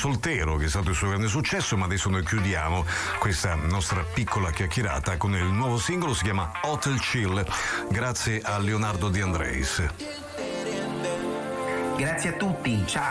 Soltero, che è stato il suo grande successo, ma adesso noi chiudiamo questa nostra piccola chiacchierata con il nuovo singolo, si chiama Hotel Chill, grazie a Leonardo De Andreis. Grazie a tutti, ciao.